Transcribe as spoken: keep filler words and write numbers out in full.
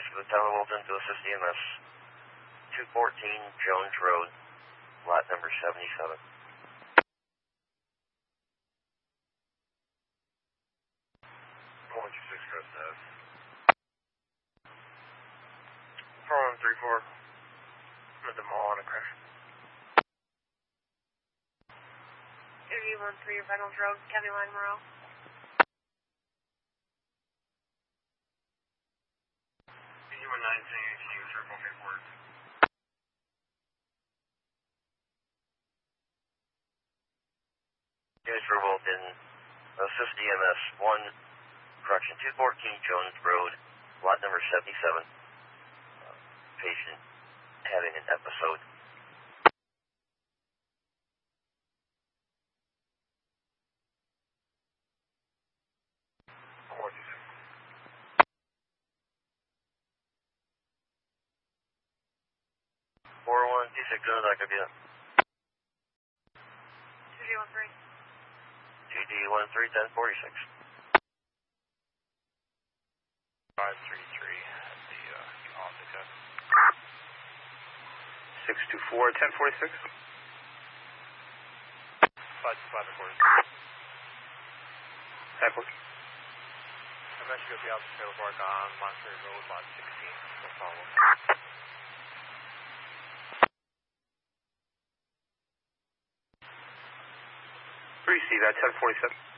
Police for the town of Wilton to assist E M S. two fourteen Jones Road, lot number seventy-seven. one two six, Crest Ave. four one three four. I'm at the mall on a crash. Interview one three, Reynolds Road, County Line, Morale. B one nineteen eighteen, circle paperwork. News for Wilton, assist E M S one, correction, two fourteen Jones Road, lot number seventy-seven. Uh, patient having an episode. four one two six, that could be it. two D one three. G D one three ten forty-six. five three three at the uh, office. six two four, ten forty-six. five five quarters. Backwards. I'm actually going to be out the trailer park on Montreal Road, lot sixteen. So follow. Three C, that ten forty-seven.